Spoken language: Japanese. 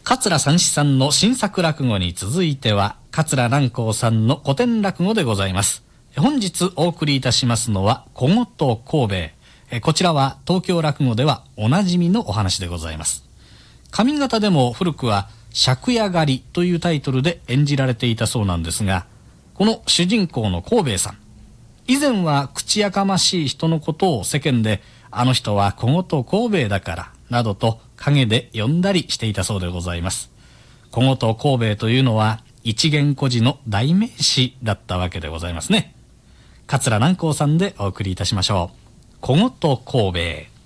桂三枝さんの新作落語に続いては、桂南光さんの古典落語でございます。本日お送りいたしますのは小言神戸。こちらは東京落語ではおなじみのお話でございます。上方でも古くは借家狩りというタイトルで演じられていたそうなんですが、この主人公の神戸さん、以前は口やかましい人のことを世間で、あの人は小言神戸だからなどと陰で呼んだりしていたそうでございます。小言神戸というのは一元孤児の代名詞だったわけでございますね。桂南光さんでお送りいたしましょう。小言神戸。